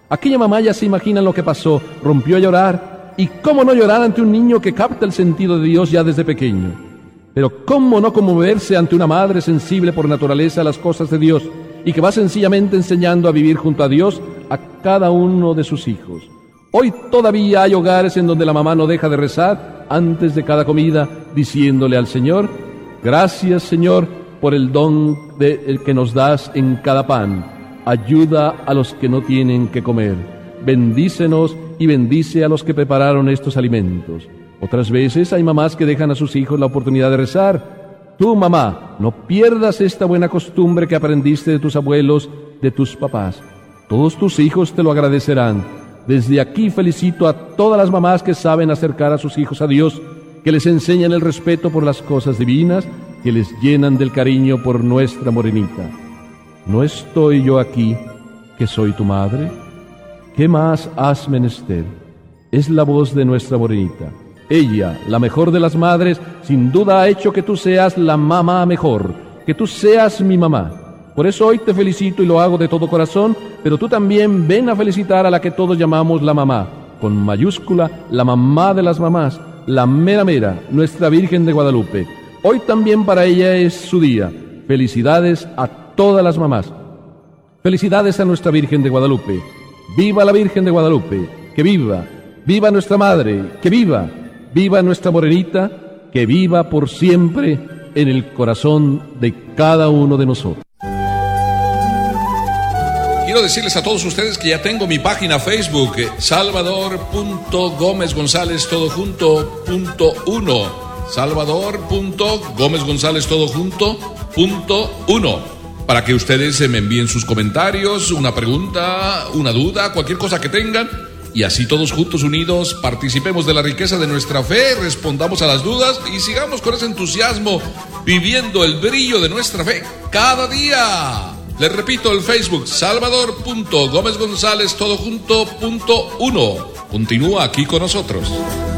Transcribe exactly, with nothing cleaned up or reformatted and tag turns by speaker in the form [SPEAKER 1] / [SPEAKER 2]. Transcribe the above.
[SPEAKER 1] Aquella mamá ya se imagina lo que pasó, rompió a llorar, y cómo no llorar ante un niño que capta el sentido de Dios ya desde pequeño. Pero cómo no conmoverse ante una madre sensible por naturaleza a las cosas de Dios, y que va sencillamente enseñando a vivir junto a Dios a cada uno de sus hijos. Hoy todavía hay hogares en donde la mamá no deja de rezar antes de cada comida, diciéndole al Señor: gracias, Señor, por el don de el que nos das en cada pan. Ayuda a los que no tienen que comer. Bendícenos y bendice a los que prepararon estos alimentos. Otras veces hay mamás que dejan a sus hijos la oportunidad de rezar. Tú, mamá, no pierdas esta buena costumbre que aprendiste de tus abuelos, de tus papás. Todos tus hijos te lo agradecerán. Desde aquí felicito a todas las mamás que saben acercar a sus hijos a Dios, que les enseñan el respeto por las cosas divinas, que les llenan del cariño por nuestra morenita. ¿No estoy yo aquí, que soy tu madre? ¿Qué más has menester? Es la voz de nuestra morenita. Ella, la mejor de las madres, sin duda ha hecho que tú seas la mamá mejor, que tú seas mi mamá. Por eso hoy te felicito y lo hago de todo corazón, pero tú también ven a felicitar a la que todos llamamos la mamá, con mayúscula, la mamá de las mamás, la mera mera, nuestra Virgen de Guadalupe. Hoy también para ella es su día. Felicidades a todas las mamás. Felicidades a nuestra Virgen de Guadalupe. ¡Viva la Virgen de Guadalupe! ¡Que viva! ¡Viva nuestra Madre! ¡Que viva! ¡Viva nuestra morenita! ¡Que viva por siempre en el corazón de cada uno de nosotros!
[SPEAKER 2] Quiero decirles a todos ustedes que ya tengo mi página Facebook, Salvador punto Gómez González todo junto punto uno. Salvador punto Gómez González todo junto punto uno. Para que ustedes me envíen sus comentarios, una pregunta, una duda, cualquier cosa que tengan. Y así todos juntos unidos participemos de la riqueza de nuestra fe, respondamos a las dudas y sigamos con ese entusiasmo viviendo el brillo de nuestra fe cada día. Les repito, el Facebook, Salvador punto Gómez González todo junto punto uno. Continúa aquí con nosotros.